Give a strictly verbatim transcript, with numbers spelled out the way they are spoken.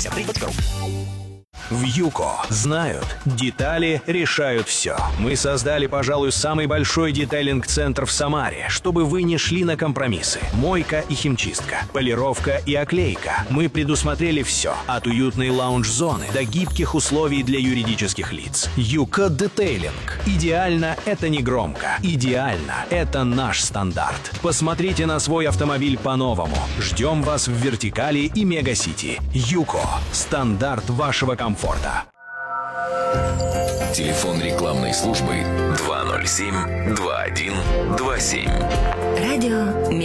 пятьдесят три точка ру. В ЮКО знают, детали решают все. Мы создали, пожалуй, самый большой детейлинг-центр в Самаре, чтобы вы не шли на компромиссы. Мойка и химчистка, полировка и оклейка. Мы предусмотрели все, от уютной лаунж-зоны до гибких условий для юридических лиц. ЮКО Детейлинг. Идеально — это не громко. Идеально — это наш стандарт. Посмотрите на свой автомобиль по-новому. Ждем вас в Вертикали и Мегасити. ЮКО. Стандарт вашего комфорта. Телефон рекламной службы два ноль семь два один два семь. Радио